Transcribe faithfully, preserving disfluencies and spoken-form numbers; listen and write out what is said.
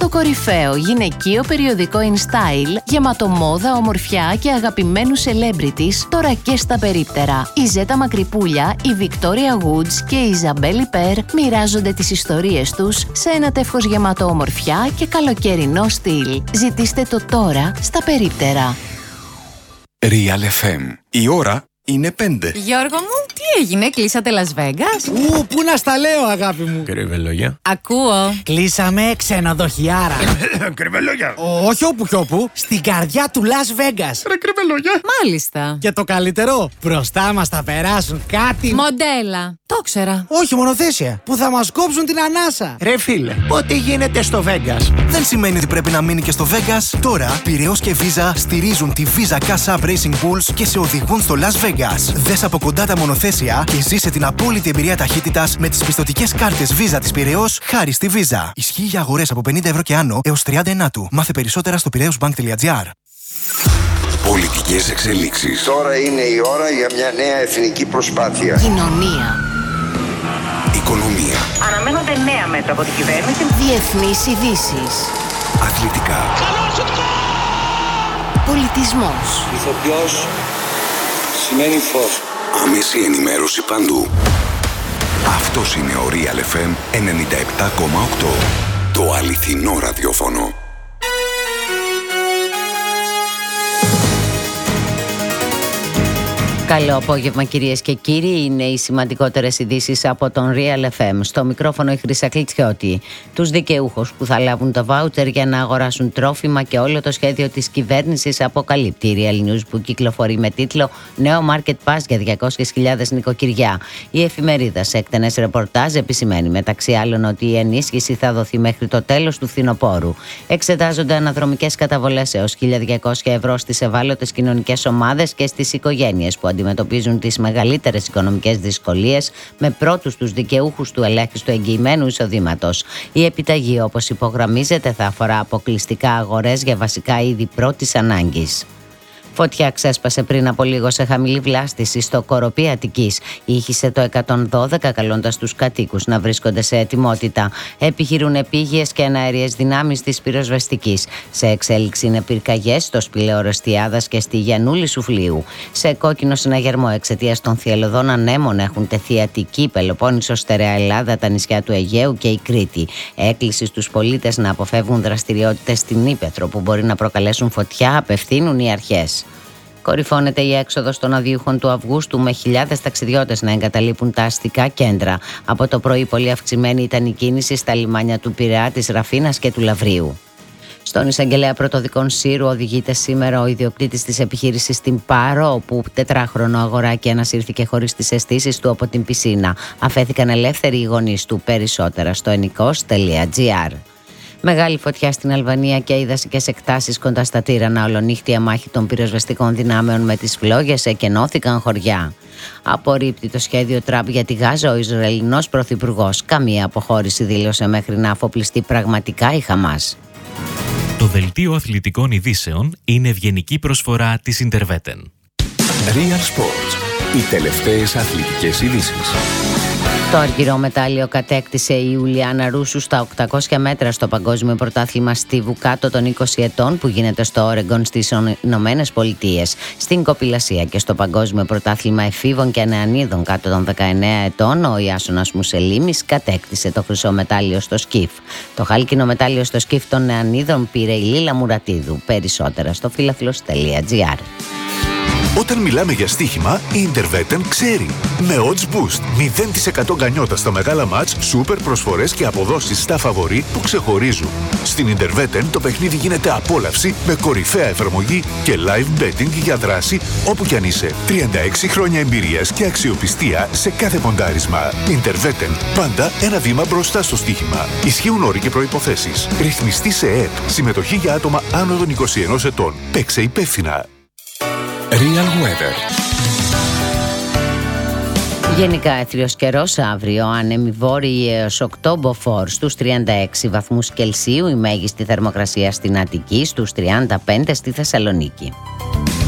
Το κορυφαίο γυναικείο περιοδικό InStyle, γεμάτο μόδα, ομορφιά και αγαπημένους celebrities, τώρα και στα περίπτερα. Η Ζέτα Μακρυπούλια, η Victoria Woods και η Ιζαμπέλ Περ μοιράζονται τις ιστορίες τους σε ένα τεύχος γεμάτο ομορφιά και καλοκαιρινό στυλ. Ζητήστε το τώρα στα περίπτερα. Real εφ εμ. Η ώρα είναι πέντε. Γιώργο μου, τι έγινε, κλείσατε Las Vegas? Ου, πού να στα λέω, αγάπη μου. Κρυβελόγια. Ακούω. Κλείσαμε ξενοδοχιάρα. Κρυβελόγια. Όχι όπου κι όπου, στην καρδιά του Las Vegas. Ρε κρυβελόγια. Μάλιστα. Και το καλύτερο, μπροστά μας θα περάσουν κάτι. Μοντέλα. Το ήξερα. Όχι, μονοθέσια. Που θα μας κόψουν την ανάσα. Ρε φίλε, ό,τι γίνεται στο Vegas δεν σημαίνει ότι πρέπει να μείνει και στο Vegas. Τώρα, Πειραιώς και Visa στηρίζουν τη Visa Cash App Racing Bulls και σε οδηγούν στο Las Vegas. Δες από κοντά τα μονοθέσια και ζήσε την απόλυτη εμπειρία ταχύτητας με τις πιστωτικές κάρτες Visa της Πειραιώς χάρη στη Visa. Ισχύει για αγορές από πενήντα ευρώ και άνω έως τριάντα ενάτου. Μάθε περισσότερα στο πειραιώσbank.gr. Πολιτικές εξελίξεις. Τώρα είναι η ώρα για μια νέα εθνική προσπάθεια. Κοινωνία. Οικονομία. Αναμένονται νέα μέτρα από την κυβέρνηση. Διεθνείς ειδήσεις. Αθλητικά. Πολιτισμός. Ηθοποιός σημαίνει φως. Άμεση ενημέρωση παντού. Αυτός είναι ο Real εφ εμ ενενήντα επτά κόμμα οκτώ. Το αληθινό ραδιόφωνο. Καλό απόγευμα, κυρίες και κύριοι. Είναι οι σημαντικότερες ειδήσεις από τον Real εφ εμ. Στο μικρόφωνο η Χρύσα Κλιτσιώτη. Τους δικαιούχους που θα λάβουν τα βάουτσερ για να αγοράσουν τρόφιμα και όλο το σχέδιο της κυβέρνησης αποκαλύπτει η Real News, που κυκλοφορεί με τίτλο «Νέο Market Pass για διακόσιες χιλιάδες νοικοκυριά». Η εφημερίδα σε εκτενές ρεπορτάζ επισημαίνει μεταξύ άλλων ότι η ενίσχυση θα δοθεί μέχρι το τέλος του φθινοπόρου. Εξετάζονται αναδρομικές καταβολές έως χίλια διακόσια ευρώ στις ευάλωτες κοινωνικές ομάδες και στις οικογένειες που αντιμετωπίζουν τις μεγαλύτερες οικονομικές δυσκολίες, με πρώτους τους δικαιούχους του ελάχιστου εγγυημένου εισοδήματος. Η επιταγή, όπως υπογραμμίζεται, θα αφορά αποκλειστικά αγορές για βασικά είδη πρώτης ανάγκης. Φωτιά ξέσπασε πριν από λίγο σε χαμηλή βλάστηση στο Κοροπή Αττικής. Ήχησε το εκατόν δώδεκα, καλώντας τους κατοίκους να βρίσκονται σε ετοιμότητα. Επιχειρούν επίγειες και εναέριες δυνάμεις της πυροσβεστικής. Σε εξέλιξη είναι πυρκαγιές στο Σπηλαίο Ρεστιάδας και στη Γιαννούλη Σουφλίου. Σε κόκκινο συναγερμό εξαιτίας των θυελλωδών ανέμων έχουν τεθεί Αττική, Πελοπόννησο, Στερεά Ελλάδα, τα νησιά του Αιγαίου και η Κρήτη. Έκκληση στους πολίτες να αποφεύγουν δραστηριότητες στην Ύπαιθρο που μπορεί να προκαλέσουν φωτιά, απευθύνουν οι αρχές. Κορυφώνεται η έξοδος των αδειούχων του Αυγούστου, με χιλιάδες ταξιδιώτες να εγκαταλείπουν τα αστικά κέντρα. Από το πρωί πολύ αυξημένη ήταν η κίνηση στα λιμάνια του Πειραιά, της Ραφίνας και του Λαβρίου. Στον εισαγγελέα πρωτοδικών Σύρου οδηγείται σήμερα ο ιδιοκτήτης της επιχείρησης στην Πάρο, όπου τετράχρονο αγοράκι ανασύρθηκε χωρίς τις αισθήσεις του από την πισίνα. Αφέθηκαν ελεύθεροι οι γονείς του. Περισσότερα στο ενικός τελεία τζι άρ. Μεγάλη φωτιά στην Αλβανία και οι δασικές εκτάσεις κοντά στα Τύρανα. Ολονύχτια μάχη των πυροσβεστικών δυνάμεων με τις φλόγες, εκενώθηκαν χωριά. Απορρίπτει το σχέδιο Τραμπ για τη Γάζα ο Ισραηλινός πρωθυπουργός. Καμία αποχώρηση δήλωσε μέχρι να αφοπλιστεί πραγματικά η Χαμάς. Το δελτίο αθλητικών ειδήσεων είναι ευγενική προσφορά της Interveten. Real Sports. Οι τελευταίες αθλητικές ειδήσεις. Το αργυρό μετάλλιο κατέκτησε η Ιουλιάνα Ρούσου στα οκτακόσια μέτρα στο Παγκόσμιο Πρωτάθλημα στίβου κάτω των είκοσι ετών που γίνεται στο Όρεγκον στις Ηνωμένες Πολιτείες. Στην κοπηλασία και στο Παγκόσμιο Πρωτάθλημα εφήβων και νεανίδων κάτω των δεκαεννέα ετών, ο Ιάσονας Μουσελίμης κατέκτησε το χρυσό μετάλλιο στο σκιφ. Το χάλκινο μετάλλιο στο σκιφ των νεανίδων πήρε η Λίλα Μουρατίδου. Περισσότερα στο φίλαθλος τελεία τζι άρ. Όταν μιλάμε για στοίχημα, η Interveten ξέρει. Με odds boost, μηδέν τοις εκατό γκανιότα στα μεγάλα μάτς, σούπερ προσφορές και αποδόσεις στα φαβορί που ξεχωρίζουν. Στην Interveten το παιχνίδι γίνεται απόλαυση με κορυφαία εφαρμογή και live betting για δράση όπου κι αν είσαι. τριάντα έξι χρόνια εμπειρίας και αξιοπιστία σε κάθε ποντάρισμα. Interveten, πάντα ένα βήμα μπροστά στο στοίχημα. Ισχύουν όροι και προϋποθέσεις. Ρυθμιστή σε ΕΕΠ. Συμμετοχή για άτομα άνω των είκοσι ενός ετών. Παίξε υπεύθυνα. Real Weather. Γενικά έθριος καιρός αύριο, άνεμοι βόρειοι έως οκτώ μποφόρ στους τριάντα έξι βαθμούς Κελσίου, η μέγιστη θερμοκρασία στην Αττική στους τριάντα πέντε στη Θεσσαλονίκη.